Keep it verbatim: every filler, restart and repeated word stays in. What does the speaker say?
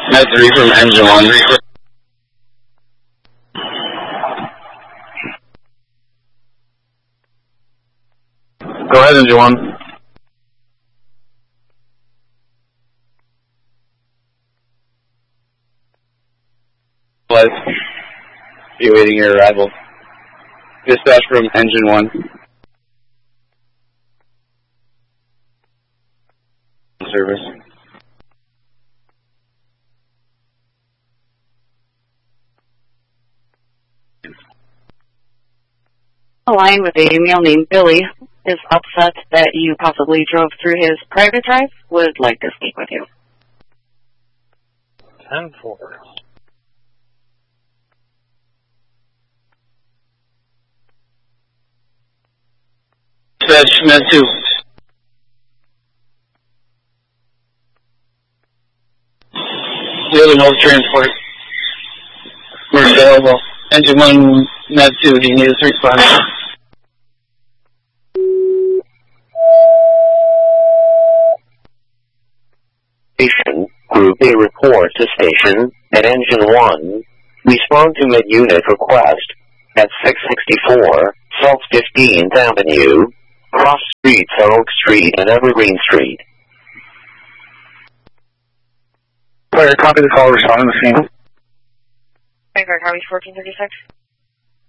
Med three from engine one. Go ahead, engine one. What? You waiting your arrival. Dispatch from engine one. Service. A line with a male named Billy is upset that you possibly drove through his private drive, would like to speak with you. ten four. Dispatch, Med two. The other mode transport. We're available. Engine one, Med two, do you need us to respond? Station, Group A report to station, at Engine one, respond to mid-unit request, at six sixty-four, South fifteenth Avenue, cross streets are Oak Street and Evergreen Street. Player, copy the call, respond to the scene. Vanguard, Harvey fourteen thirty-six.